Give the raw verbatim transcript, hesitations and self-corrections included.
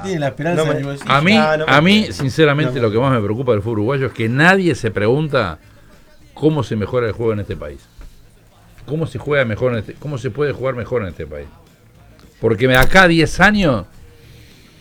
tiene la esperanza No me- en el bolsillo. A mí, Ah, no me a mí entiendo. sinceramente, No me lo que más me preocupa del fútbol uruguayo es que nadie se pregunta cómo se mejora el juego en este país. Cómo se juega mejor en este, cómo se puede jugar mejor en este país. Porque de acá a diez años